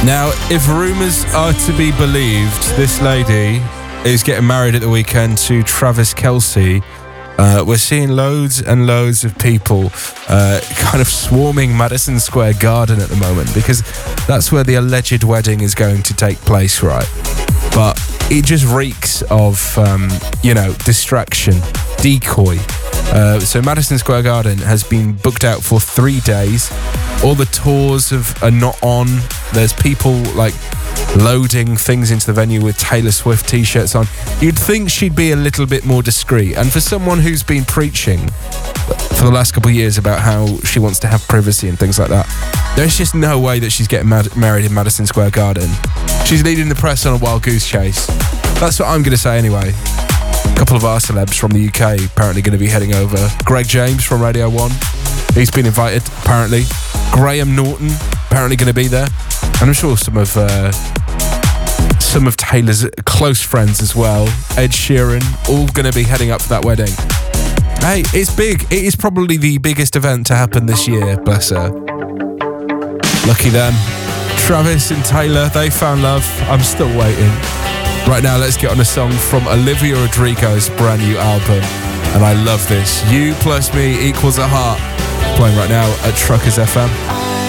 Now, if rumours are to be believed, this lady is getting married at the weekend to Travis Kelce. We're seeing loads and loads of people kind of swarming Madison Square Garden at the moment because that's where the alleged wedding is going to take place, right? But it just reeks of, distraction, decoy. So Madison Square Garden has been booked out for 3 days. All the tours are not on. There's people like loading things into the venue with Taylor Swift t-shirts on. You'd think she'd be a little bit more discreet. And for someone who's been preaching for the last couple of years about how she wants to have privacy and things like that, there's just no way that she's getting married in Madison Square Garden. She's leading the press on a wild goose chase. That's what I'm going to say anyway. A couple of our celebs from the UK apparently going to be heading over. Greg James from Radio 1. He's been invited, apparently. Graham Norton, apparently going to be there. And I'm sure some of Taylor's close friends as well. Ed Sheeran, all going to be heading up for that wedding. Hey, it's big. It is probably the biggest event to happen this year, bless her. Lucky them. Travis and Taylor, they found love. I'm still waiting. Right now, let's get on a song from Olivia Rodrigo's brand new album. And I love this. You plus me equals a heart. Playing right now at Truckers FM.